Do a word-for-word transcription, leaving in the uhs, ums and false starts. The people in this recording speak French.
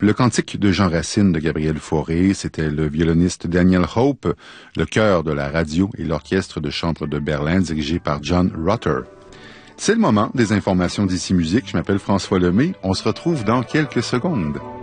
Le cantique de Jean Racine de Gabriel Fauré, c'était le violoniste Daniel Hope, le chœur de la radio et l'orchestre de chambre de Berlin dirigé par John Rutter. C'est le moment des informations d'Ici Musique. Je m'appelle François Lemay. On se retrouve dans quelques secondes.